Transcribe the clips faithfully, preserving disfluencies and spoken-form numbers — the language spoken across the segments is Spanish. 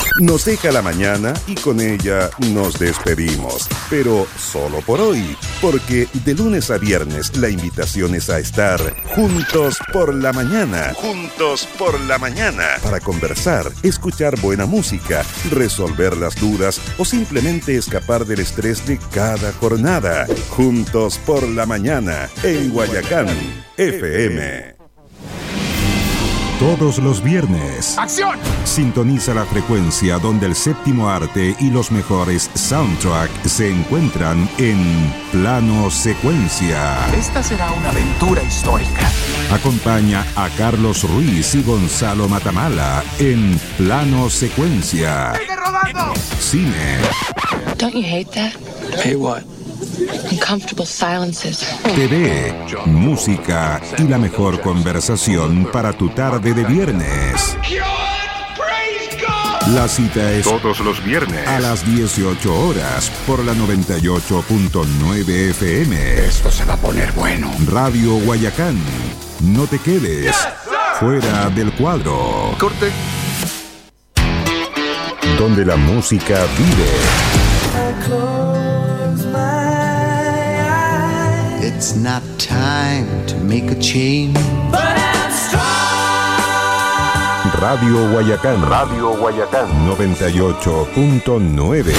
Nos deja la mañana y con ella nos despedimos. Pero solo por hoy, porque de lunes a viernes la invitación es a estar juntos por la mañana. Juntos por la mañana. Para conversar, escuchar buena música, resolver las dudas o simplemente escapar del estrés de cada jornada. Juntos por la mañana en Guayacán F M. Todos los viernes. ¡Acción! Sintoniza la frecuencia donde el séptimo arte y los mejores soundtracks se encuentran en Plano Secuencia. Esta será una aventura histórica. Acompaña a Carlos Ruiz y Gonzalo Matamala en Plano Secuencia. ¡Sigue rodando! Cine. Don't you hate that? Hey, what? Uncomfortable silences. T V, música y la mejor conversación para tu tarde de viernes. La cita es todos los viernes a las dieciocho horas por la noventa y ocho punto nueve F M. Esto se va a poner bueno. Radio Guayacán. No te quedes yes, fuera del cuadro. Corte. Donde la música vive. It's not time to make a change. But I'm strong. Radio Guayacán. Radio Guayacán. noventa y ocho punto nueve.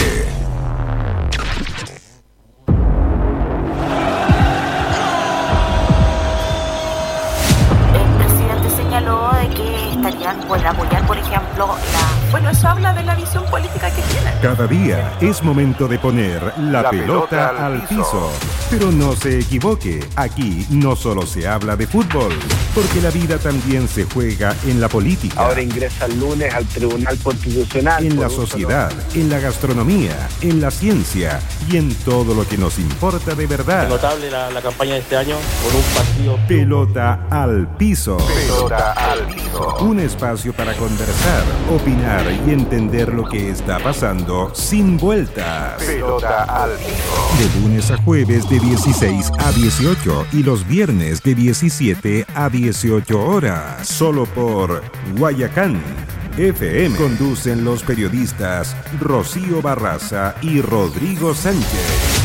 El presidente señaló de que estarían por apoyar, por ejemplo, la... Bueno, eso habla de la visión política que tienen. Cada día es momento de poner la, la pelota, pelota al piso. piso. Pero no se equivoque, aquí no solo se habla de fútbol, porque la vida también se juega en la política. Ahora ingresa el lunes al Tribunal Constitucional. En la sociedad, en la gastronomía, en la ciencia y en todo lo que nos importa de verdad. Es notable la, la campaña de este año con un partido... Pelota al piso. Pelota al piso. Un espacio para conversar, opinar y entender lo que está pasando sin vueltas. Pelota al piso. De lunes a jueves de dieciséis a dieciocho y los viernes de diecisiete a dieciocho horas. Solo por Guayacán F M. Conducen los periodistas Rocío Barraza y Rodrigo Sánchez.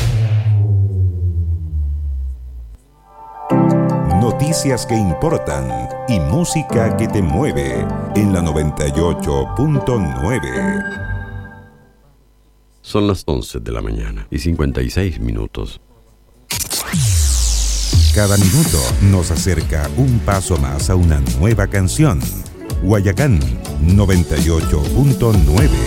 Noticias que importan y música que te mueve en la noventa y ocho punto nueve. Son las once de la mañana y cincuenta y seis minutos. Cada minuto nos acerca un paso más a una nueva canción. Guayacán noventa y ocho punto nueve.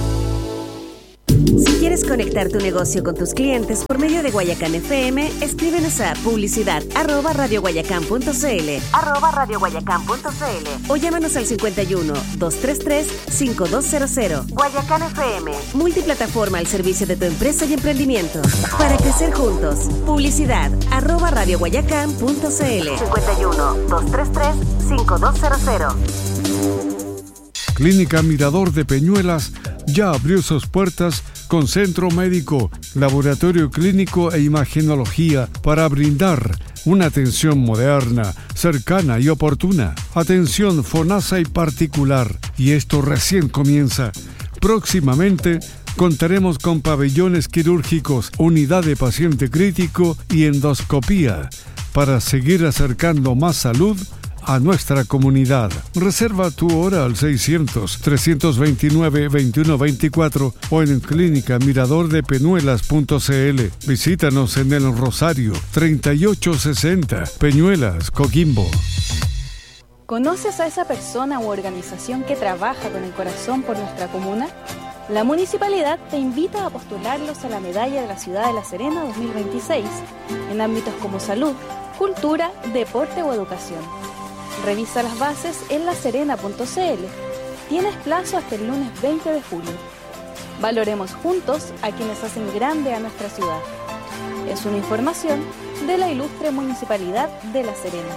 Si quieres conectar tu negocio con tus clientes por medio de Guayacán F M, escríbenos a publicidad arroba radioguayacán.cl arroba radioguayacán.cl o llámanos al cincuenta y uno, doscientos treinta y tres, cincuenta y dos cero cero. Guayacán F M, multiplataforma al servicio de tu empresa y emprendimiento. Para crecer juntos, publicidad arroba radioguayacán.cl cincuenta y uno, doscientos treinta y tres, cincuenta y dos cero cero. Clínica Mirador de Peñuelas ya abrió sus puertas con centro médico, laboratorio clínico e imagenología para brindar una atención moderna, cercana y oportuna. Atención FONASA y particular. Y esto recién comienza. Próximamente contaremos con pabellones quirúrgicos, unidad de paciente crítico y endoscopía para seguir acercando más salud a nuestra comunidad. Reserva tu hora al seiscientos, trescientos veintinueve, veintiuno veinticuatro o en clínica mirador de peñuelas punto c l. Visítanos en el Rosario treinta y ocho sesenta, Peñuelas, Coquimbo. ¿Conoces a esa persona u organización que trabaja con el corazón por nuestra comuna? La municipalidad te invita a postularlos a la Medalla de la Ciudad de La Serena dos mil veintiséis en ámbitos como salud, cultura, deporte o educación. Revisa las bases en la serena punto c l. Tienes plazo hasta el lunes veinte de julio. Valoremos juntos a quienes hacen grande a nuestra ciudad. Es una información de la ilustre Municipalidad de La Serena.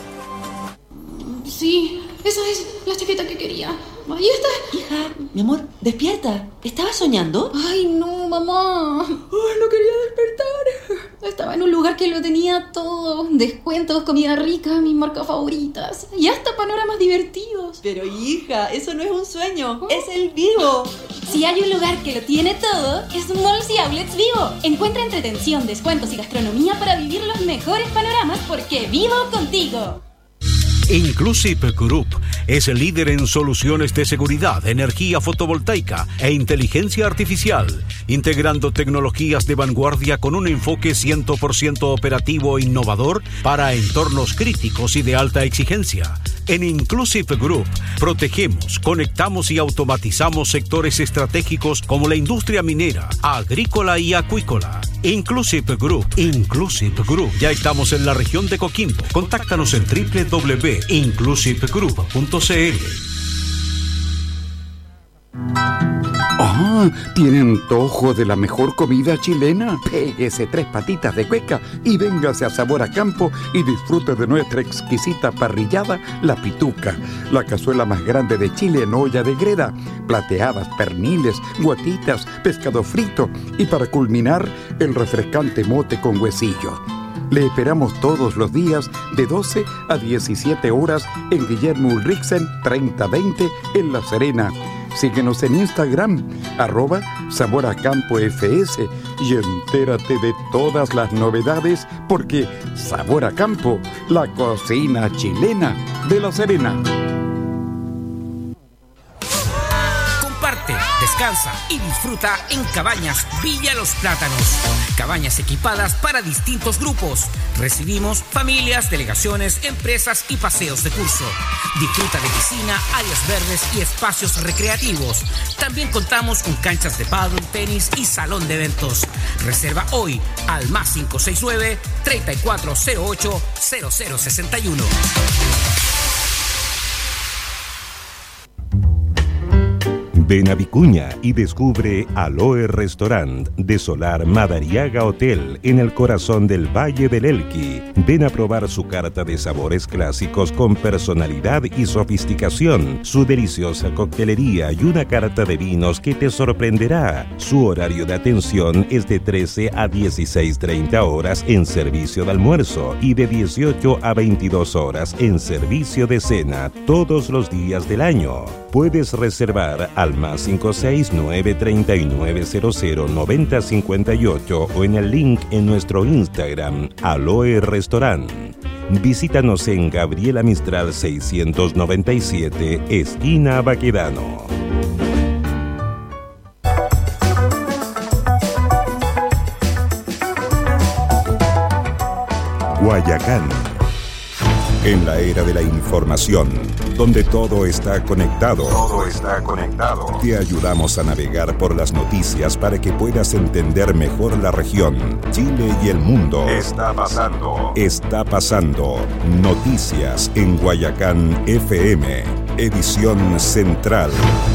Sí, esa es la chaqueta que quería. Ahí está. Hija, mi amor, despierta. ¿Estabas soñando? Ay, no, mamá. Ay, no quería despertar. Estaba en un lugar que lo tenía todo. Descuentos, comida rica, mis marcas favoritas. Y hasta panoramas divertidos. Pero hija, eso no es un sueño, ¿Oh? Es el Vivo. Si hay un lugar que lo tiene todo, es Malls y Outlets Vivo. Encuentra entretención, descuentos y gastronomía para vivir los mejores panoramas porque vivo contigo. Inclusive Group es el líder en soluciones de seguridad, energía fotovoltaica e inteligencia artificial, integrando tecnologías de vanguardia con un enfoque cien por ciento operativo e innovador para entornos críticos y de alta exigencia. En Inclusive Group protegemos, conectamos y automatizamos sectores estratégicos como la industria minera, agrícola y acuícola. Inclusive Group, Inclusive Group. Ya estamos en la región de Coquimbo. Contáctanos en doble u doble u doble u punto inclusive group punto c l. Ah, ¿tiene antojo de la mejor comida chilena? Péguese tres patitas de cueca y véngase a Sabor a Campo y disfrute de nuestra exquisita parrillada, La Pituca, la cazuela más grande de Chile en olla de greda, plateadas, perniles, guatitas, pescado frito y para culminar, el refrescante mote con huesillo. Le esperamos todos los días de doce a diecisiete horas en Guillermo Ulrichsen treinta veinte en La Serena. Síguenos en Instagram, arroba Sabor a Campo F S y entérate de todas las novedades porque Sabor a Campo, la cocina chilena de La Serena. Comparte, descansa y disfruta en Cabañas Villa Los Plátanos. Cabañas equipadas para distintos grupos. Recibimos familias, delegaciones, empresas y paseos de curso. Disfruta de piscina, áreas verdes y espacios recreativos. También contamos con canchas de pádel, tenis y salón de eventos. Reserva hoy al más cinco seis nueve, treinta y cuatro cero ocho, cero cero sesenta y uno. Ven a Vicuña y descubre Aloe Restaurant de Solar Madariaga Hotel en el corazón del Valle del Elqui. Ven a probar su carta de sabores clásicos con personalidad y sofisticación, su deliciosa coctelería y una carta de vinos que te sorprenderá. Su horario de atención es de trece a dieciséis treinta horas en servicio de almuerzo y de dieciocho a veintidós horas en servicio de cena todos los días del año. Puedes reservar al más cinco seis nueve, treinta y nueve cero cero, noventa cincuenta y ocho o en el link en nuestro Instagram, Aloe Restaurant. Visítanos en Gabriela Mistral seiscientos noventa y siete, esquina Baquedano. Guayacán. En la era de la información, donde todo está conectado. Todo está conectado. Te ayudamos a navegar por las noticias para que puedas entender mejor la región, Chile y el mundo. Está pasando. Está pasando. Noticias en Guayacán F M, edición central.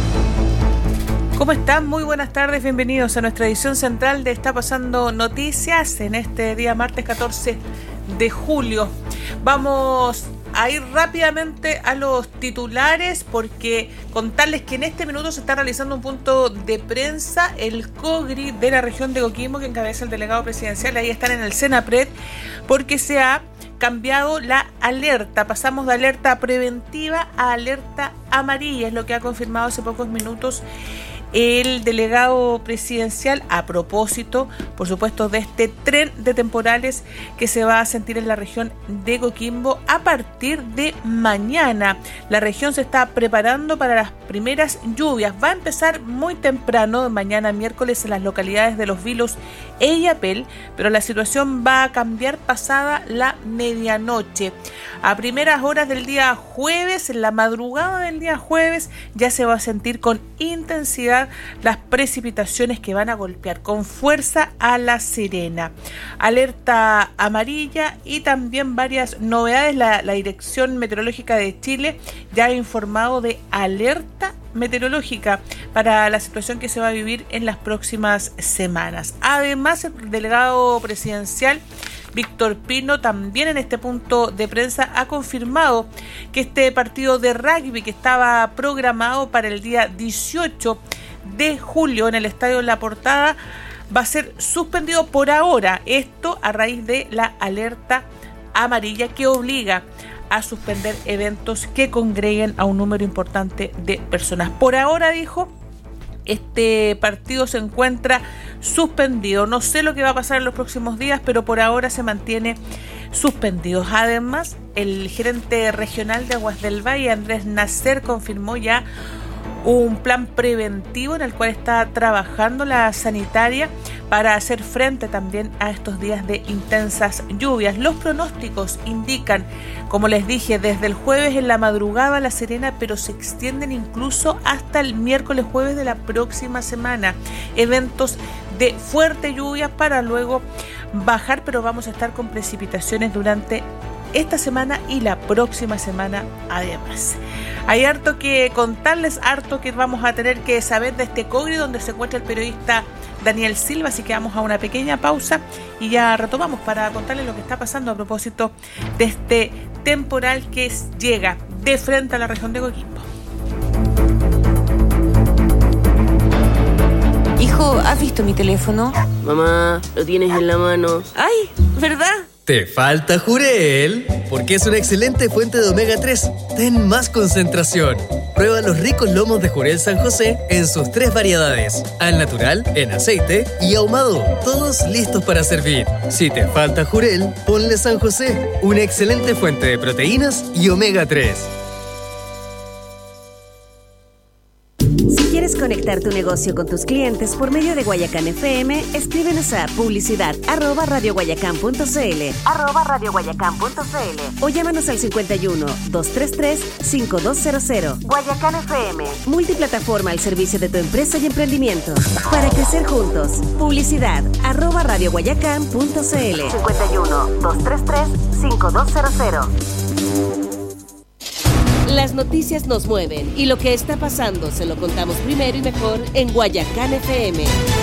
¿Cómo están? Muy buenas tardes, bienvenidos a nuestra edición central de Está Pasando Noticias en este día martes catorce de julio. Vamos a ir rápidamente a los titulares porque contarles que en este minuto se está realizando un punto de prensa, el COGRI de la región de Coquimbo que encabeza el delegado presidencial, ahí están en el Senapred porque se ha cambiado la alerta, pasamos de alerta preventiva a alerta amarilla, es lo que ha confirmado hace pocos minutos el delegado presidencial a propósito, por supuesto, de este tren de temporales que se va a sentir en la región de Coquimbo a partir de mañana. La región se está preparando para las primeras lluvias. Va a empezar muy temprano, mañana miércoles, en las localidades de Los Vilos e Illapel, pero la situación va a cambiar pasada la medianoche. A primeras horas del día jueves, en la madrugada del día jueves, ya se va a sentir con intensidad las precipitaciones que van a golpear con fuerza a La Serena. Alerta amarilla y también varias novedades. La, la Dirección Meteorológica de Chile ya ha informado de alerta meteorológica para la situación que se va a vivir en las próximas semanas. Además, el delegado presidencial Víctor Pino también en este punto de prensa ha confirmado que este partido de rugby que estaba programado para el día dieciocho de julio en el Estadio La Portada va a ser suspendido por ahora. Esto a raíz de la alerta amarilla que obliga a suspender eventos que congreguen a un número importante de personas. Por ahora, dijo, este partido se encuentra suspendido. No sé lo que va a pasar en los próximos días, pero por ahora se mantiene suspendido. Además, el gerente regional de Aguas del Valle, Andrés Nacer, confirmó ya un plan preventivo en el cual está trabajando la sanitaria para hacer frente también a estos días de intensas lluvias. Los pronósticos indican, como les dije, desde el jueves en la madrugada a La Serena, pero se extienden incluso hasta el miércoles jueves de la próxima semana. Eventos de fuerte lluvia para luego bajar, pero vamos a estar con precipitaciones durante esta semana y la próxima semana además. Hay harto que contarles, harto que vamos a tener que saber de este Cogri, donde se encuentra el periodista Daniel Silva, así que vamos a una pequeña pausa y ya retomamos para contarles lo que está pasando a propósito de este temporal que llega de frente a la región de Coquimbo. Hijo, ¿has visto mi teléfono? Mamá, lo tienes en la mano. ¡Ay! ¿Verdad? Te falta Jurel, porque es una excelente fuente de omega tres. Ten más concentración. Prueba los ricos lomos de Jurel San José en sus tres variedades: al natural, en aceite y ahumado, todos listos para servir. Si te falta Jurel, ponle San José, una excelente fuente de proteínas y omega tres. ¿Quieres conectar tu negocio con tus clientes por medio de Guayacán F M? Escríbenos a publicidad arroba radioguayacán.cl arroba radioguayacán.cl o llámanos al cincuenta y uno, doscientos treinta y tres, cincuenta y dos cero cero. Guayacán F M, multiplataforma al servicio de tu empresa y emprendimiento. Para crecer juntos, publicidad arroba radioguayacán.cl cincuenta y uno, doscientos treinta y tres, cincuenta y dos cero cero. Las noticias nos mueven y lo que está pasando se lo contamos primero y mejor en Guayacán F M.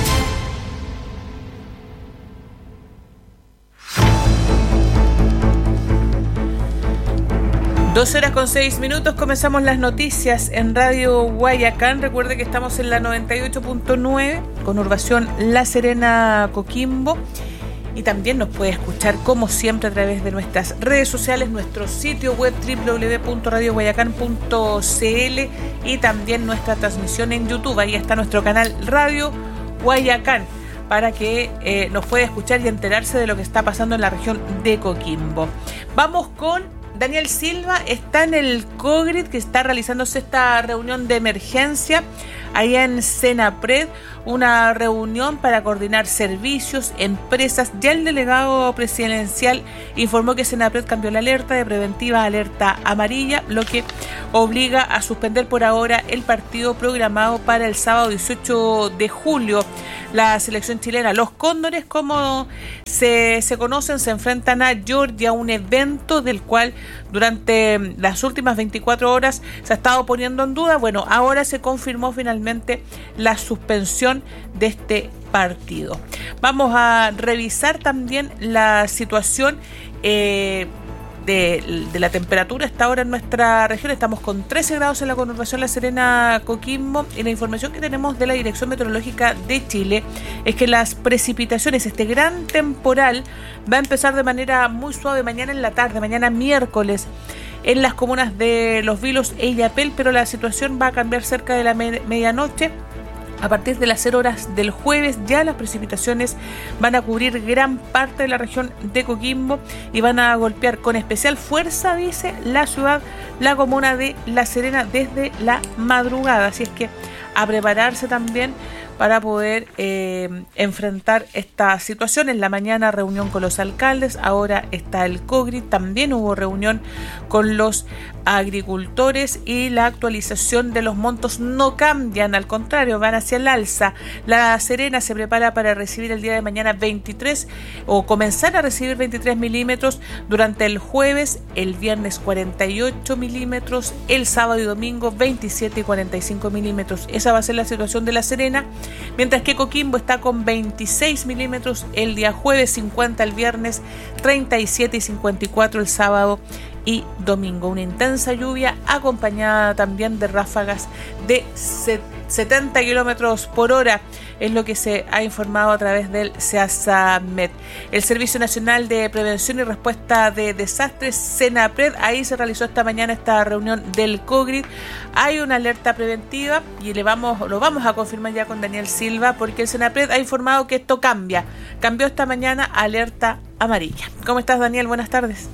Dos horas con seis minutos, comenzamos las noticias en Radio Guayacán. Recuerde que estamos en la noventa y ocho punto nueve, conurbación La Serena, Coquimbo. Y también nos puede escuchar, como siempre, a través de nuestras redes sociales, nuestro sitio web doble u doble u doble u punto radio guayacán punto c l y también nuestra transmisión en YouTube. Ahí está nuestro canal Radio Guayacán, para que eh, nos pueda escuchar y enterarse de lo que está pasando en la región de Coquimbo. Vamos con Daniel Silva. Está en el COGRID, que está realizándose esta reunión de emergencia allá en Senapred, una reunión para coordinar servicios, empresas. Ya el delegado presidencial informó que Senapred cambió la alerta de preventiva a alerta amarilla, lo que obliga a suspender por ahora el partido programado para el sábado dieciocho de julio. La selección chilena, los Cóndores, como se, se conocen, se enfrentan a Georgia, un evento del cual durante las últimas veinticuatro horas se ha estado poniendo en duda. Bueno, ahora se confirmó finalmente la suspensión de este partido. Vamos a revisar también la situación eh, de, de la temperatura hasta ahora en nuestra región. Estamos con trece grados en la conurbación La Serena, Coquimbo, y la información que tenemos de la Dirección Meteorológica de Chile es que las precipitaciones, este gran temporal, va a empezar de manera muy suave mañana en la tarde, mañana miércoles, en las comunas de Los Vilos e Illapel, pero la situación va a cambiar cerca de la me- medianoche. A partir de las cero horas del jueves ya las precipitaciones van a cubrir gran parte de la región de Coquimbo y van a golpear con especial fuerza, dice, la ciudad, la comuna de La Serena desde la madrugada. Así es que a prepararse también para poder eh, enfrentar esta situación. En la mañana reunión con los alcaldes, ahora está el COGRI, también hubo reunión con los agricultores y la actualización de los montos no cambian, al contrario, van hacia el alza. La Serena se prepara para recibir el día de mañana veintitrés o comenzar a recibir veintitrés milímetros durante el jueves, el viernes cuarenta y ocho milímetros, el sábado y domingo veintisiete y cuarenta y cinco milímetros. Esa va a ser la situación de La Serena. Mientras que Coquimbo está con veintiséis milímetros el día jueves, cincuenta el viernes, treinta y siete y cincuenta y cuatro el sábado y domingo. Una intensa lluvia acompañada también de ráfagas de setenta kilómetros por hora, es lo que se ha informado a través del SEASAMED. El Servicio Nacional de Prevención y Respuesta de Desastres, SENAPRED, ahí se realizó esta mañana esta reunión del COGRID. Hay una alerta preventiva y le vamos, lo vamos a confirmar ya con Daniel Silva, porque el SENAPRED ha informado que esto cambia. Cambió esta mañana a alerta amarilla. ¿Cómo estás, Daniel? Buenas tardes.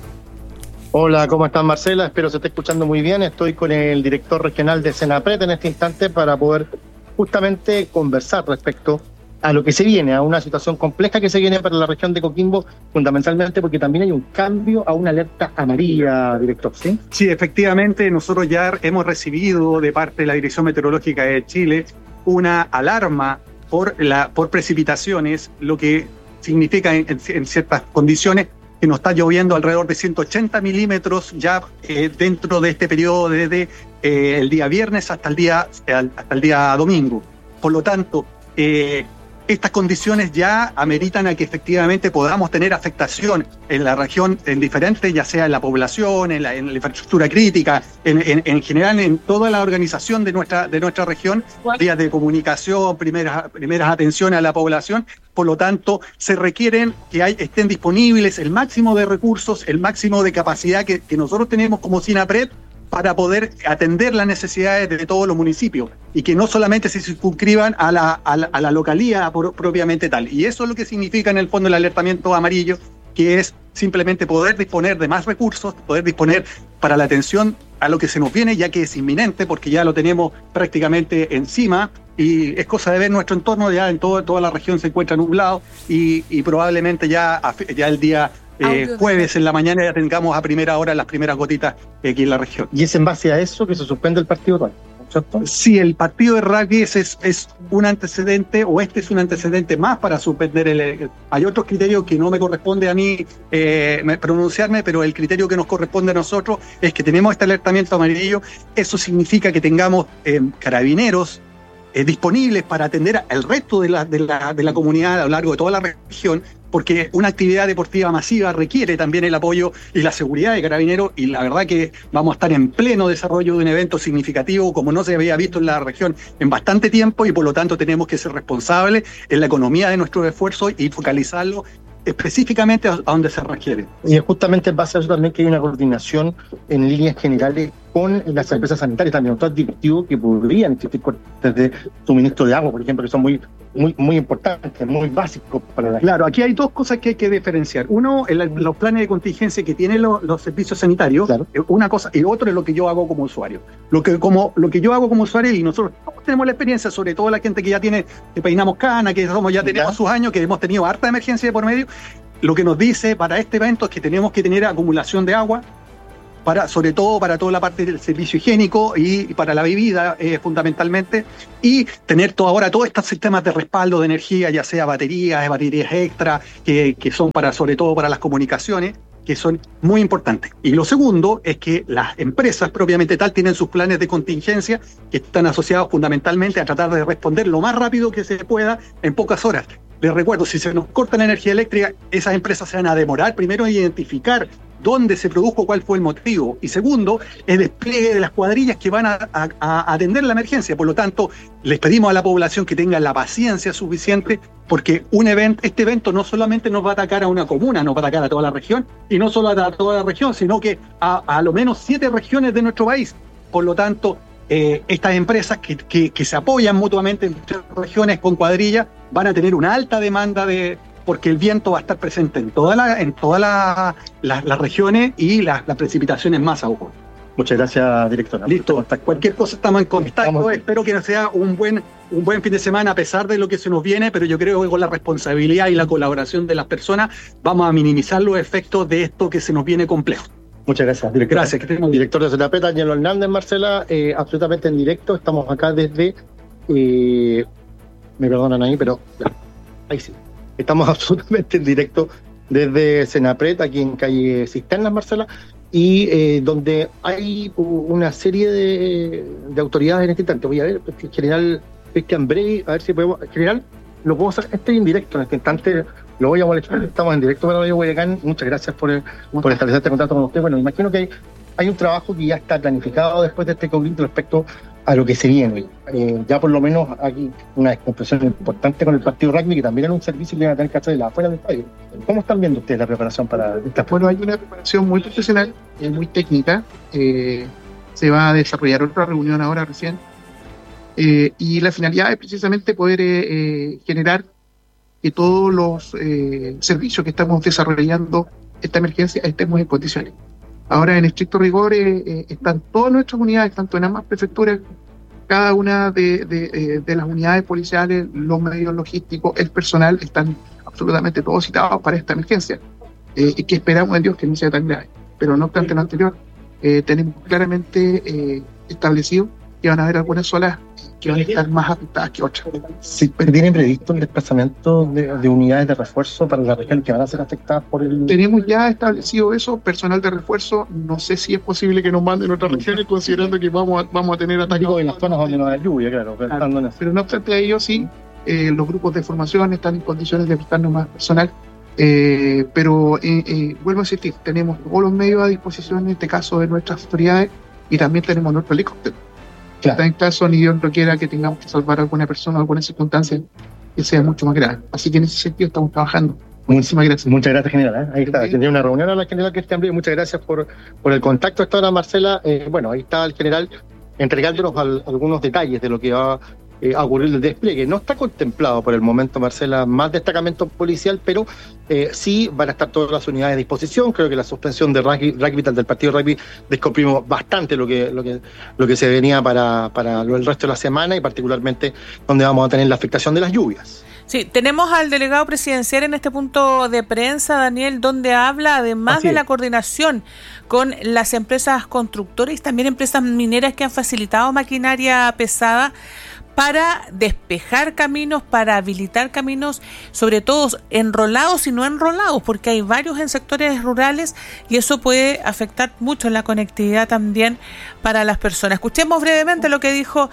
Hola, ¿cómo estás, Marcela? Espero se esté escuchando muy bien. Estoy con el director regional de SENAPRED en este instante para poder justamente conversar respecto a lo que se viene, a una situación compleja que se viene para la región de Coquimbo, fundamentalmente porque también hay un cambio a una alerta amarilla, director, ¿sí? Sí, efectivamente, nosotros ya hemos recibido de parte de la Dirección Meteorológica de Chile una alarma por, la, por precipitaciones, lo que significa en, en ciertas condiciones que nos está lloviendo alrededor de ciento ochenta milímetros ya eh, dentro de este periodo desde eh, el día viernes hasta el día, hasta el día domingo. Por lo tanto, eh, estas condiciones ya ameritan a que efectivamente podamos tener afectación en la región, en diferentes, ya sea en la población, en la, en la infraestructura crítica, en, en, en general en toda la organización de nuestra, de nuestra región, vías de comunicación, primeras, primeras atenciones a la población. Por lo tanto, se requieren que hay, estén disponibles el máximo de recursos, el máximo de capacidad que, que nosotros tenemos como SENAPRED para poder atender las necesidades de todos los municipios y que no solamente se circunscriban a la, a la, a la localía por, propiamente tal. Y eso es lo que significa en el fondo el alertamiento amarillo, que es simplemente poder disponer de más recursos, poder disponer para la atención a lo que se nos viene, ya que es inminente, porque ya lo tenemos prácticamente encima y es cosa de ver nuestro entorno, ya en todo, toda la región se encuentra nublado y, y probablemente ya, ya el día Eh, jueves en la mañana ya tengamos a primera hora las primeras gotitas aquí en la región. ¿Y es en base a eso que se suspende el partido de rugby, cierto? Sí, el partido de rugby es, es, es un antecedente, o este es un antecedente más para suspender el... el hay otros criterios que no me corresponde a mí eh, pronunciarme, pero el criterio que nos corresponde a nosotros es que tenemos este alertamiento amarillo. Eso significa que tengamos eh, carabineros eh, disponibles para atender al resto de la, de, la, de la comunidad a lo largo de toda la región, porque una actividad deportiva masiva requiere también el apoyo y la seguridad de Carabineros, y la verdad que vamos a estar en pleno desarrollo de un evento significativo como no se había visto en la región en bastante tiempo, y por lo tanto tenemos que ser responsables en la economía de nuestros esfuerzos y focalizarlo específicamente a donde se requiere. Y es justamente en base a eso también que hay una coordinación en líneas generales con las empresas sanitarias también. Entonces, directivo que podrían existir cortes de suministro de agua, por ejemplo, que son muy, muy, muy importantes, muy básicos para la gente. Claro, aquí hay dos cosas que hay que diferenciar. Uno, el, los planes de contingencia que tienen los, los servicios sanitarios, claro. Una cosa, y otro es lo que yo hago como usuario. Lo que, como, lo que yo hago como usuario, y nosotros tenemos la experiencia, sobre todo la gente que ya tiene, que peinamos cana, que somos, ya tenemos sus años, que hemos tenido harta emergencia de por medio. Lo que nos dice para este evento es que tenemos que tener acumulación de agua, para, sobre todo para toda la parte del servicio higiénico y, y para la bebida eh, fundamentalmente, y tener todo, ahora todos estos sistemas de respaldo de energía, ya sea baterías, baterías extra, que, que son para, sobre todo para las comunicaciones, que son muy importantes. Y lo segundo es que las empresas propiamente tal tienen sus planes de contingencia que están asociados fundamentalmente a tratar de responder lo más rápido que se pueda en pocas horas. Les recuerdo, si se nos corta la energía eléctrica, esas empresas se van a demorar primero en identificar dónde se produjo, cuál fue el motivo. Y segundo, el despliegue de las cuadrillas que van a, a, a atender la emergencia. Por lo tanto, les pedimos a la población que tenga la paciencia suficiente, porque un evento, este evento no solamente nos va a atacar a una comuna, nos va a atacar a toda la región, y no solo a toda la región, sino que a a lo menos siete regiones de nuestro país. Por lo tanto, eh, estas empresas que, que, que se apoyan mutuamente en tres regiones con cuadrillas van a tener una alta demanda de... porque el viento va a estar presente en todas la, en todas la, la, las regiones y las la precipitaciones más aún. Muchas gracias, directora. Listo, hasta cualquier cosa estamos en contacto. Estamos... Espero que sea un buen, un buen fin de semana a pesar de lo que se nos viene, pero yo creo que con la responsabilidad y la colaboración de las personas vamos a minimizar los efectos de esto que se nos viene complejo. Muchas gracias, director. Gracias. Que tenemos... Director de SENAPRED, Daniel Hernández, Marcela, eh, absolutamente en directo. Estamos acá desde... Eh, me perdonan ahí, pero... Ya, ahí sí. Estamos absolutamente en directo desde SENAPRED, aquí en calle Cisternas, Marcela, y eh, donde hay una serie de, de autoridades en este instante. Voy a ver, el general Cristian Brey, a ver si podemos... General, lo podemos hacer, este en directo en este instante, lo voy a molestar, estamos en directo para Radio Guayacán. Muchas gracias por, por establecer este contacto con usted. Bueno, imagino que hay, hay un trabajo que ya está planificado después de este conflicto respecto a lo que se viene. Eh, ya por lo menos aquí una descompresión importante con el partido rugby, que también era un servicio que iban a tener que hacer afuera del país. ¿Cómo están viendo ustedes la preparación para esta? Bueno, hay una preparación muy profesional, eh, muy técnica. Eh, se va a desarrollar otra reunión ahora recién. Eh, y la finalidad es precisamente poder eh, eh, generar que todos los eh, servicios que estamos desarrollando esta emergencia estemos en condiciones. Ahora, en estricto rigor, eh, eh, están todas nuestras unidades, tanto en ambas prefecturas, cada una de, de, de, de las unidades policiales, los medios logísticos, el personal, están absolutamente todos citados para esta emergencia. Eh, y que esperamos en Dios que no sea tan grave. Pero no obstante lo anterior, eh, tenemos claramente eh, establecido que van a haber algunas zonas que van a estar más afectadas que otras. ¿Sí, ¿Tienen previsto el desplazamiento de, de unidades de refuerzo para las regiones que van a ser afectadas por el...? Tenemos ya establecido eso, personal de refuerzo. No sé si es posible que nos manden otras regiones, considerando que vamos a, vamos a tener ataques en las zonas donde no hay lluvia, claro. claro. En pero no obstante a ello, sí, eh, los grupos de formación están en condiciones de prestarnos más personal. Eh, pero eh, eh, vuelvo a insistir, tenemos todos los medios a disposición en este caso de nuestras autoridades y también tenemos nuestro helicóptero. Claro. En caso, ni Dios no quiera que tengamos que salvar a alguna persona o alguna circunstancia que sea mucho más grave. Así que en ese sentido estamos trabajando. Muchísimas gracias. Muchas gracias, general. ¿eh? Ahí está. Tenía una reunión a la general Cristian Brío. Muchas gracias por, por el contacto hasta ahora, Marcela. Eh, bueno, ahí está el general entregándonos al, algunos detalles de lo que va eh, a ocurrir el despliegue. No está contemplado por el momento, Marcela, más destacamento policial, pero eh, sí van a estar todas las unidades a disposición. Creo que la suspensión de rugby, rugby del partido de rugby descomprimos bastante lo que, lo que, lo que se venía para, para el resto de la semana y particularmente donde vamos a tener la afectación de las lluvias. Sí, tenemos al delegado presidencial en este punto de prensa, Daniel, donde habla además Así de es. la coordinación con las empresas constructoras y también empresas mineras que han facilitado maquinaria pesada para despejar caminos, para habilitar caminos, sobre todo enrolados y no enrolados, porque hay varios en sectores rurales y eso puede afectar mucho en la conectividad también para las personas. Escuchemos brevemente lo que dijo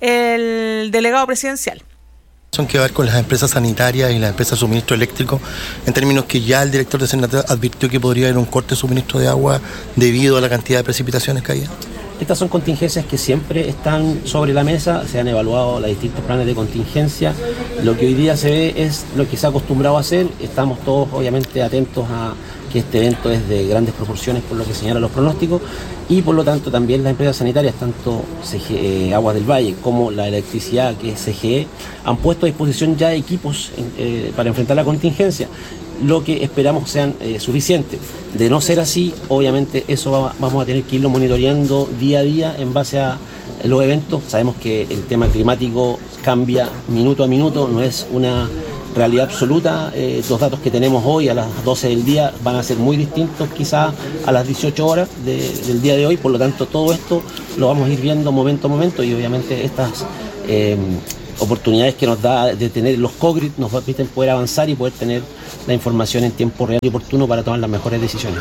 el delegado presidencial. Son que ver con las empresas sanitarias y las empresas de suministro eléctrico, en términos que ya el director de Senator advirtió que podría haber un corte de suministro de agua debido a la cantidad de precipitaciones que hay. Estas son contingencias que siempre están sobre la mesa, se han evaluado los distintos planes de contingencia. Lo que hoy día se ve es lo que se ha acostumbrado a hacer. Estamos todos obviamente atentos a que este evento es de grandes proporciones por lo que señalan los pronósticos y por lo tanto también las empresas sanitarias, tanto C G E, eh, Aguas del Valle como la electricidad que es C G E, han puesto a disposición ya equipos eh, para enfrentar la contingencia. Lo que esperamos sean eh, suficientes. De no ser así, obviamente eso va, vamos a tener que irlo monitoreando día a día en base a los eventos. Sabemos que el tema climático cambia minuto a minuto, no es una realidad absoluta. Eh, los datos que tenemos hoy a las doce del día van a ser muy distintos quizás a las dieciocho horas de, del día de hoy, por lo tanto todo esto lo vamos a ir viendo momento a momento y obviamente estas eh, oportunidades que nos da de tener los COGRID nos permiten poder avanzar y poder tener la información en tiempo real y oportuno para tomar las mejores decisiones.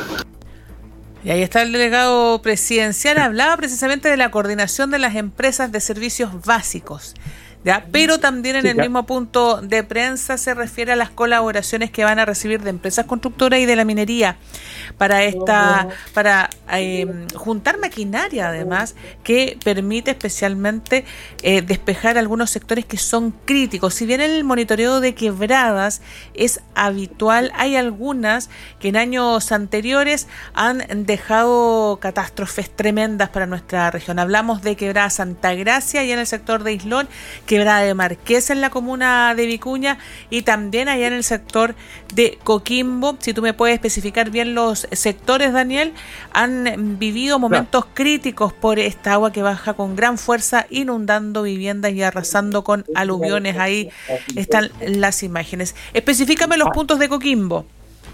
Y ahí está el delegado presidencial, hablaba precisamente de la coordinación de las empresas de servicios básicos, ¿ya? Pero también en sí, el ya. mismo punto de prensa se refiere a las colaboraciones que van a recibir de empresas constructoras y de la minería para esta para eh, juntar maquinaria además que permite especialmente eh, despejar algunos sectores que son críticos. Si bien el monitoreo de quebradas es habitual, hay algunas que en años anteriores han dejado catástrofes tremendas para nuestra región. Hablamos de quebrada Santa Gracia y en el sector de Islón, quebrada de Marqués en la comuna de Vicuña y también allá en el sector de Coquimbo. Si tú me puedes especificar bien los sectores, Daniel, han vivido momentos claro. críticos por esta agua que baja con gran fuerza, inundando viviendas y arrasando con aluviones. Ahí están las imágenes. Especifícame los puntos de Coquimbo.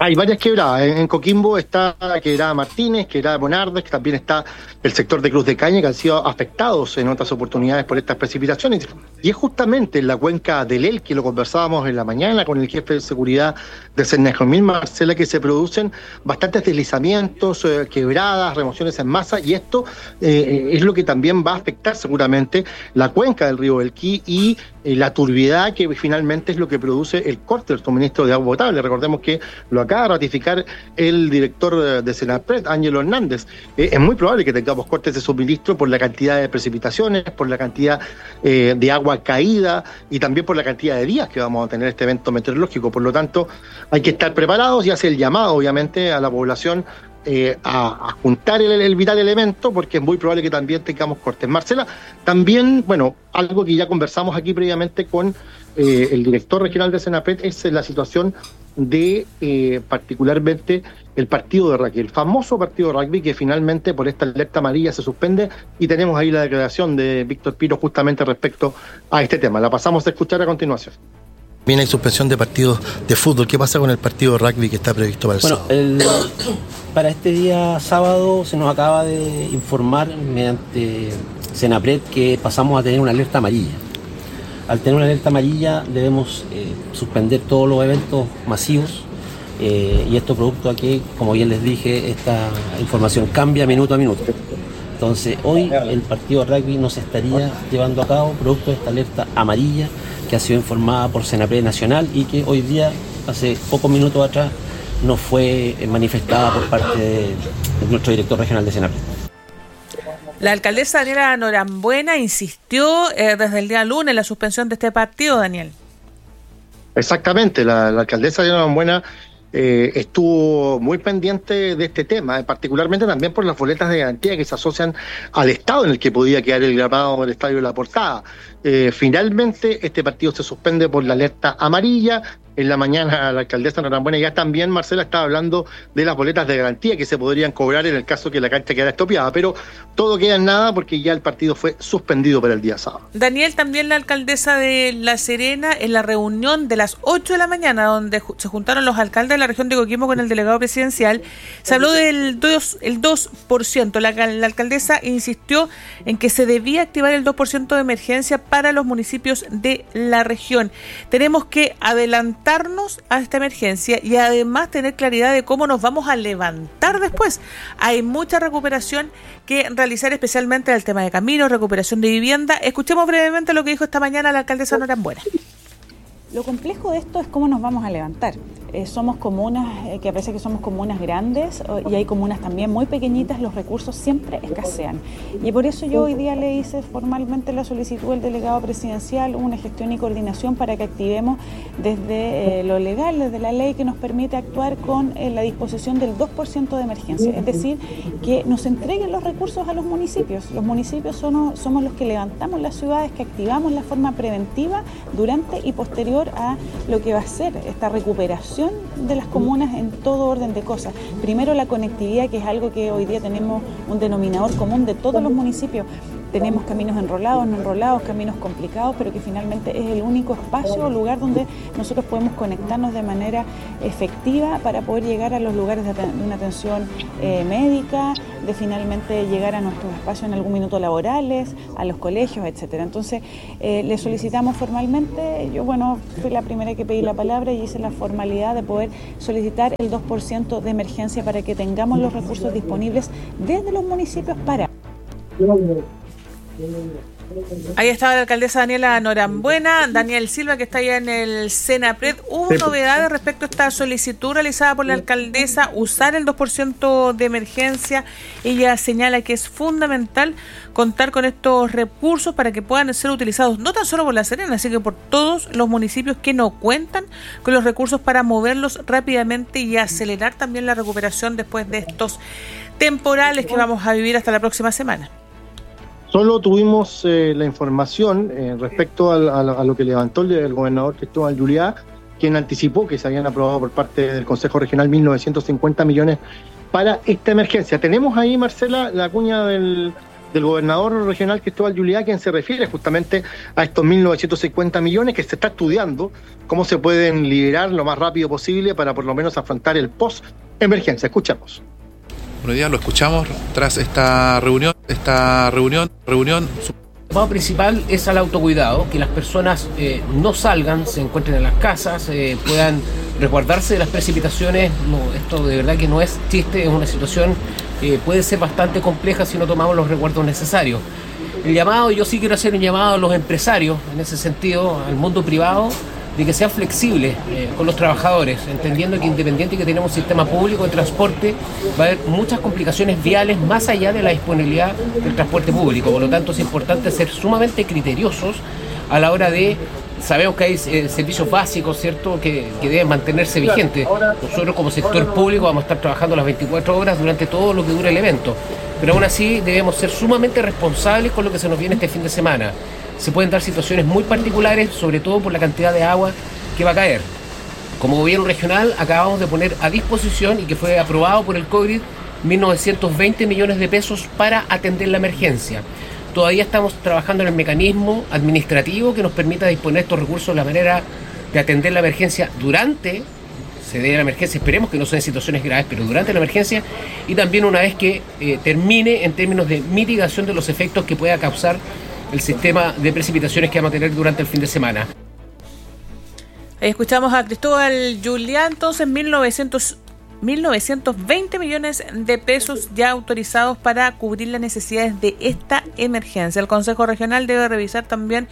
Hay varias quebradas. En Coquimbo está Quebrada Martínez, Quebrada Bonardes, que también está el sector de Cruz de Caña, que han sido afectados en otras oportunidades por estas precipitaciones. Y es justamente en la cuenca del El, que lo conversábamos en la mañana con el jefe de seguridad de Cernajesmil, Marcela, que se producen bastantes deslizamientos, eh, quebradas, remociones en masa, y esto eh, es lo que también va a afectar seguramente la cuenca del río Elqui y eh, la turbiedad que finalmente es lo que produce el corte del suministro de agua potable. Recordemos que lo acaba de ratificar el director de Senapred, Ángelo Hernández. Eh, es muy probable que tengamos cortes de suministro por la cantidad de precipitaciones, por la cantidad eh, de agua caída y también por la cantidad de días que vamos a tener este evento meteorológico. Por lo tanto, hay que estar preparados y hacer el llamado, obviamente, a la población Eh, a, a juntar el, el vital elemento, porque es muy probable que también tengamos cortes. Marcela, también, bueno, algo que ya conversamos aquí previamente con eh, el director regional de Senapred es la situación de eh, particularmente el partido de rugby, el famoso partido de rugby que finalmente por esta alerta amarilla se suspende, y tenemos ahí la declaración de Víctor Piro justamente respecto a este tema. La pasamos a escuchar a continuación. Bien, hay suspensión de partidos de fútbol. ¿Qué pasa con el partido de rugby que está previsto para el bueno, sábado? El, para este día sábado se nos acaba de informar mediante Senapred que pasamos a tener una alerta amarilla. Al tener una alerta amarilla debemos eh, suspender todos los eventos masivos eh, y esto producto a que, como bien les dije, esta información cambia minuto a minuto. Entonces hoy el partido de rugby no se estaría llevando a cabo producto de esta alerta amarilla que ha sido informada por Senapred Nacional y que hoy día, hace pocos minutos atrás, nos fue manifestada por parte de, de nuestro director regional de Senapred. La alcaldesa Daniela Norambuena insistió eh, desde el día lunes en la suspensión de este partido, Daniel. Exactamente, la, la alcaldesa Daniela Norambuena Eh, estuvo muy pendiente de este tema, eh, particularmente también por las boletas de garantía que se asocian al estado en el que podía quedar el grabado del Estadio de la Portada. Eh, finalmente, este partido se suspende por la alerta amarilla. En la mañana la alcaldesa Norambuena ya también, Marcela, estaba hablando de las boletas de garantía que se podrían cobrar en el caso que la cancha quedara expropiada, pero todo queda en nada porque ya el partido fue suspendido para el día sábado. Daniel, también la alcaldesa de La Serena, en la reunión de las ocho de la mañana, donde se juntaron los alcaldes de la región de Coquimbo con el delegado presidencial, se habló del dos, el dos por ciento. La, la alcaldesa insistió en que se debía activar el dos por ciento de emergencia para los municipios de la región. Tenemos que adelantar a esta emergencia y además tener claridad de cómo nos vamos a levantar después. Hay mucha recuperación que realizar, especialmente el tema de caminos, recuperación de vivienda. Escuchemos brevemente lo que dijo esta mañana la alcaldesa Norambuena. Lo complejo de esto es cómo nos vamos a levantar. Eh, somos comunas, eh, que a pesar que somos comunas grandes eh, y hay comunas también muy pequeñitas, los recursos siempre escasean. Y por eso yo hoy día le hice formalmente la solicitud al delegado presidencial, una gestión y coordinación para que activemos desde eh, lo legal, desde la ley que nos permite actuar con eh, la disposición del dos por ciento de emergencia. Es decir, que nos entreguen los recursos a los municipios. Los municipios son, somos los que levantamos las ciudades, que activamos la forma preventiva durante y posterior a lo que va a ser esta recuperación de las comunas en todo orden de cosas. Primero, la conectividad, que es algo que hoy día tenemos un denominador común de todos los municipios. Tenemos caminos enrolados, no enrolados, caminos complicados, pero que finalmente es el único espacio o lugar donde nosotros podemos conectarnos de manera efectiva para poder llegar a los lugares de una atención eh, médica, de finalmente llegar a nuestros espacios en algún minuto laborales, a los colegios, etcétera. Entonces, eh, le solicitamos formalmente, yo bueno, fui la primera que pedí la palabra y hice la formalidad de poder solicitar el dos por ciento de emergencia para que tengamos los recursos disponibles desde los municipios para... Ahí estaba la alcaldesa Daniela Norambuena. Daniel Silva, que está allá en el Senapred. ¿Hubo sí, novedades respecto a esta solicitud realizada por la alcaldesa, usar el dos por ciento de emergencia? Ella señala que es fundamental contar con estos recursos para que puedan ser utilizados no tan solo por La Serena, sino que por todos los municipios que no cuentan con los recursos para moverlos rápidamente y acelerar también la recuperación después de estos temporales que vamos a vivir hasta la próxima semana. Solo tuvimos eh, la información eh, respecto al, a, a lo que levantó el, el gobernador Cristóbal Juliá, quien anticipó que se habían aprobado por parte del Consejo Regional mil novecientos cincuenta millones para esta emergencia. Tenemos ahí, Marcela, la cuña del, del gobernador regional Cristóbal Juliá, quien se refiere justamente a estos mil novecientos cincuenta millones que se está estudiando cómo se pueden liberar lo más rápido posible para por lo menos afrontar el post-emergencia. Escuchamos. Buenos días, lo escuchamos tras esta reunión, esta reunión, reunión. El llamado principal es al autocuidado, que las personas eh, no salgan, se encuentren en las casas, eh, puedan resguardarse de las precipitaciones. No, esto de verdad que no es chiste, es una situación que puede ser bastante compleja si no tomamos los resguardos necesarios. El llamado, yo sí quiero hacer un llamado a los empresarios, en ese sentido, al mundo privado, de que sean flexibles eh, con los trabajadores, entendiendo que independiente que tenemos un sistema público de transporte, va a haber muchas complicaciones viales más allá de la disponibilidad del transporte público. Por lo tanto, es importante ser sumamente criteriosos a la hora de... Sabemos que hay eh, servicios básicos, ¿cierto?, que, que deben mantenerse vigentes. Nosotros como sector público vamos a estar trabajando las veinticuatro horas durante todo lo que dure el evento. Pero aún así debemos ser sumamente responsables con lo que se nos viene este fin de semana. Se pueden dar situaciones muy particulares, sobre todo por la cantidad de agua que va a caer. Como gobierno regional acabamos de poner a disposición, y que fue aprobado por el COVID, mil novecientos veinte millones de pesos para atender la emergencia. Todavía estamos trabajando en el mecanismo administrativo que nos permita disponer estos recursos de la manera de atender la emergencia durante, se dé la emergencia, esperemos que no sean situaciones graves, pero durante la emergencia, y también una vez que eh, termine en términos de mitigación de los efectos que pueda causar el sistema de precipitaciones que vamos a tener durante el fin de semana. Ahí escuchamos a Cristóbal Juliá, entonces mil novecientos veinte millones de pesos ya autorizados para cubrir las necesidades de esta emergencia. El Consejo Regional debe revisar también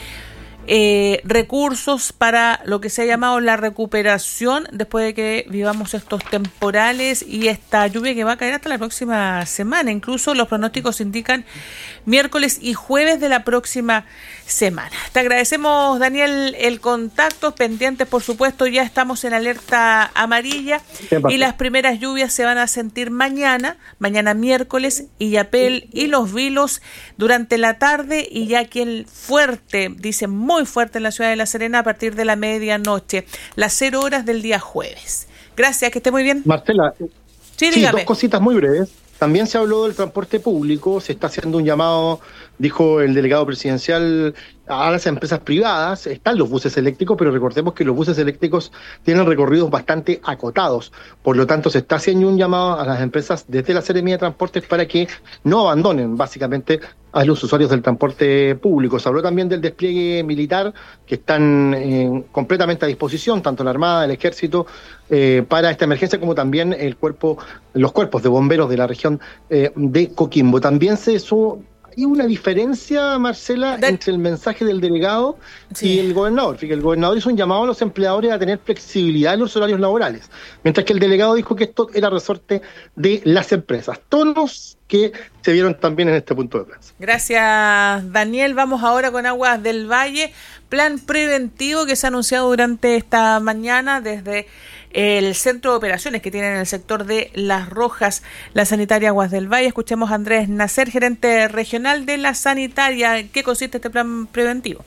eh, recursos para lo que se ha llamado la recuperación después de que vivamos estos temporales y esta lluvia que va a caer hasta la próxima semana. Incluso los pronósticos indican miércoles y jueves de la próxima semana. Te agradecemos, Daniel, el contacto. Pendientes, por supuesto, ya estamos en alerta amarilla y las primeras lluvias se van a sentir mañana, mañana miércoles, Illapel y Los Vilos durante la tarde, y ya que el fuerte, dicen muy fuerte en la ciudad de La Serena a partir de la medianoche, las cero horas del día jueves. Gracias, que esté muy bien. Marcela, sí, sí, dos cositas muy breves. También se habló del transporte público, se está haciendo un llamado, dijo el delegado presidencial, a las empresas privadas. Están los buses eléctricos, pero recordemos que los buses eléctricos tienen recorridos bastante acotados. Por lo tanto, se está haciendo un llamado a las empresas desde la Seremía de Transportes para que no abandonen básicamente a los usuarios del transporte público. Se habló también del despliegue militar, que están eh, completamente a disposición, tanto la Armada, el Ejército, eh, para esta emergencia, como también el cuerpo, los cuerpos de bomberos de la región eh, de Coquimbo. También se hizo... Hay una diferencia, Marcela, de... entre el mensaje del delegado sí. y el gobernador. Fíjate, el gobernador hizo un llamado a los empleadores a tener flexibilidad en los horarios laborales, mientras que el delegado dijo que esto era resorte de las empresas. Tonos que se vieron también en este punto de prensa. Gracias, Daniel. Vamos ahora con Aguas del Valle. Plan preventivo que se ha anunciado durante esta mañana desde el centro de operaciones que tiene en el sector de Las Rojas, la sanitaria Aguas del Valle. Escuchemos a Andrés Nacer, gerente regional de la sanitaria. ¿En qué consiste este plan preventivo?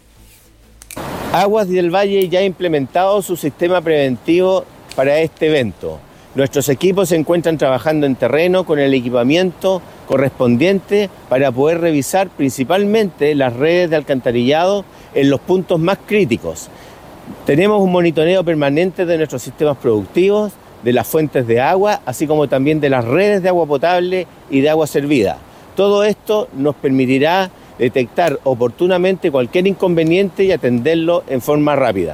Aguas del Valle ya ha implementado su sistema preventivo para este evento. Nuestros equipos se encuentran trabajando en terreno con el equipamiento correspondiente para poder revisar principalmente las redes de alcantarillado en los puntos más críticos. Tenemos un monitoreo permanente de nuestros sistemas productivos, de las fuentes de agua, así como también de las redes de agua potable y de agua servida. Todo esto nos permitirá detectar oportunamente cualquier inconveniente y atenderlo en forma rápida.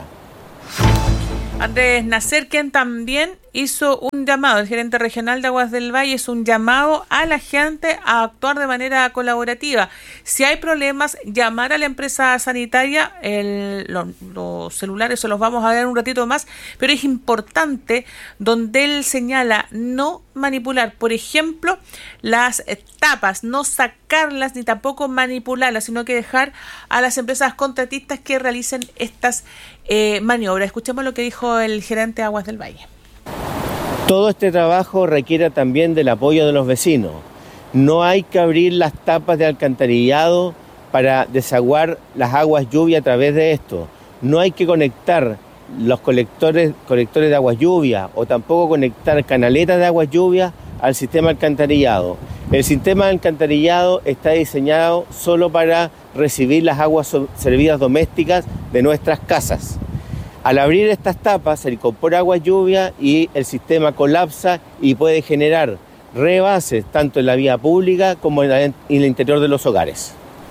Andrés Nacer, quien también hizo un llamado, el gerente regional de Aguas del Valle, es un llamado a la gente a actuar de manera colaborativa. Si hay problemas, llamar a la empresa sanitaria, el, lo, los celulares se los vamos a dar un ratito más, pero es importante donde él señala no manipular, por ejemplo, las tapas, no sacarlas ni tampoco manipularlas, sino que dejar a las empresas contratistas que realicen estas eh, maniobras. Escuchemos lo que dijo el gerente de Aguas del Valle. Todo este trabajo requiere también del apoyo de los vecinos. No hay que abrir las tapas de alcantarillado para desaguar las aguas lluvia a través de esto. No hay que conectar los colectores, colectores de aguas lluvia o tampoco conectar canaletas de aguas lluvia al sistema alcantarillado. El sistema alcantarillado está diseñado solo para recibir las aguas servidas domésticas de nuestras casas. Al abrir estas tapas se incorpora agua lluvia y el sistema colapsa y puede generar rebases tanto en la vía pública como en, la, en el interior de los hogares.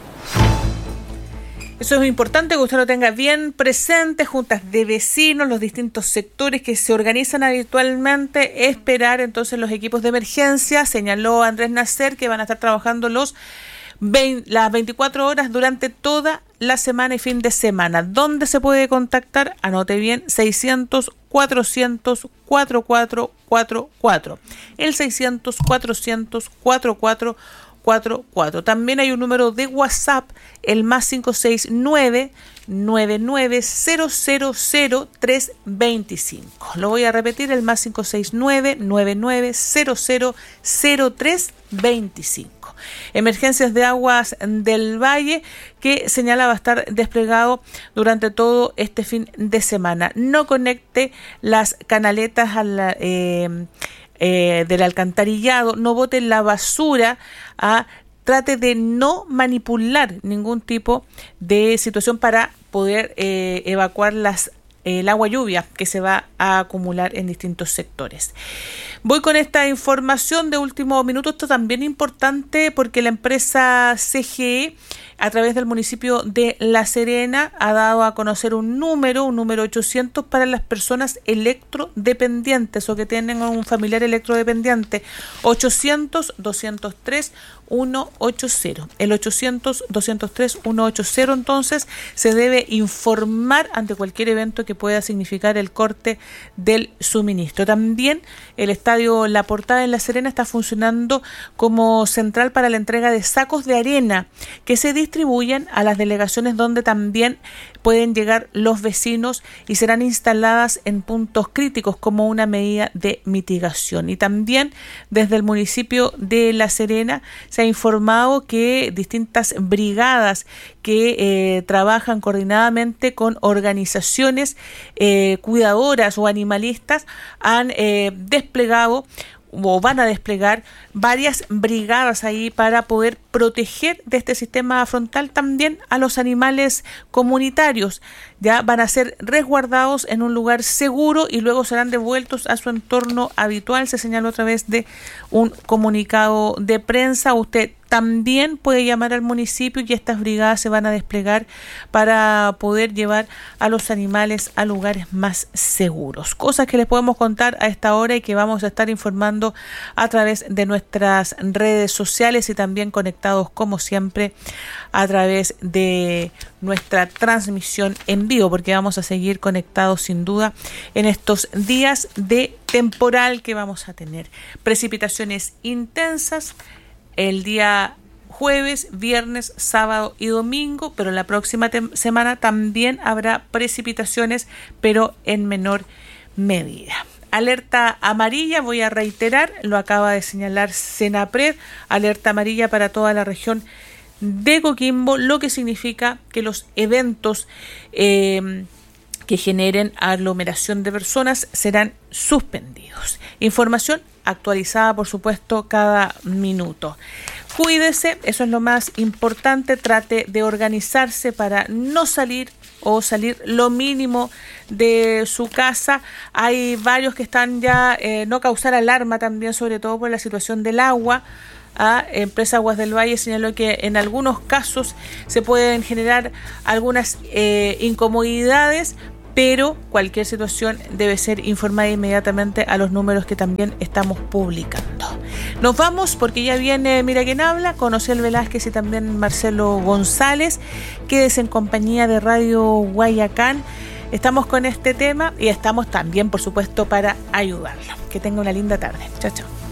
Eso es importante que usted lo tenga bien presente, juntas de vecinos, los distintos sectores que se organizan habitualmente, esperar entonces los equipos de emergencia. Señaló Andrés Nacer que van a estar trabajando los veinte, las veinticuatro horas durante toda la semana y fin de semana. ¿Dónde se puede contactar? Anote bien, seiscientos, cuatrocientos, cuarenta y cuatro cuarenta y cuatro. El seiscientos, cuatrocientos, cuarenta y cuatro cuarenta y cuatro. También hay un número de WhatsApp, el más cinco seis nueve, nueve nueve cero cero cero tres dos cinco. Lo voy a repetir, el más cinco seis nueve, nueve nueve cero cero cero tres dos cinco. Emergencias de Aguas del Valle, que señala va a estar desplegado durante todo este fin de semana. No conecte las canaletas a la, eh, eh, del alcantarillado, no bote la basura, a, trate de no manipular ningún tipo de situación para poder eh, evacuar las el agua lluvia que se va a acumular en distintos sectores. Voy con esta información de último minuto. Esto también es importante porque la empresa C G E, a través del municipio de La Serena, ha dado a conocer un número, un número ochocientos para las personas electrodependientes o que tienen un familiar electrodependiente. ochocientos, doscientos tres, ciento ochenta. El ochocientos, doscientos tres, ciento ochenta, entonces se debe informar ante cualquier evento que pueda significar el corte del suministro. También el estadio La Portada en La Serena está funcionando como central para la entrega de sacos de arena que se distribuyen a las delegaciones donde también pueden llegar los vecinos y serán instaladas en puntos críticos como una medida de mitigación. Y también desde el municipio de La Serena se ha informado que distintas brigadas que eh, trabajan coordinadamente con organizaciones eh, cuidadoras o animalistas han eh, desplegado o van a desplegar varias brigadas ahí para poder proteger de este sistema frontal también a los animales comunitarios. Ya van a ser resguardados en un lugar seguro y luego serán devueltos a su entorno habitual, se señaló a través de un comunicado de prensa. Usted también puede llamar al municipio y estas brigadas se van a desplegar para poder llevar a los animales a lugares más seguros. Cosas que les podemos contar a esta hora y que vamos a estar informando a través de nuestras redes sociales y también conectados como siempre a través de nuestra transmisión en vivo, porque vamos a seguir conectados sin duda en estos días de temporal que vamos a tener. Precipitaciones intensas el día jueves, viernes, sábado y domingo, pero la próxima tem- semana también habrá precipitaciones, pero en menor medida. Alerta amarilla, voy a reiterar, lo acaba de señalar Senapred, alerta amarilla para toda la región de Coquimbo, lo que significa que los eventos eh, que generen aglomeración de personas serán suspendidos. Información actualizada, por supuesto, cada minuto. Cuídese, eso es lo más importante. Trate de organizarse para no salir o salir lo mínimo de su casa. Hay varios que están ya, eh, no causar alarma también, sobre todo por la situación del agua. A Empresa Aguas del Valle señaló que en algunos casos se pueden generar algunas eh, incomodidades, pero cualquier situación debe ser informada inmediatamente a los números que también estamos publicando. Nos vamos porque ya viene Mira Quién Habla, con Ociel Velázquez y también Marcelo González. Quédese en compañía de Radio Guayacán. Estamos con este tema y estamos también, por supuesto, para ayudarlo. Que tenga una linda tarde. Chao, chao.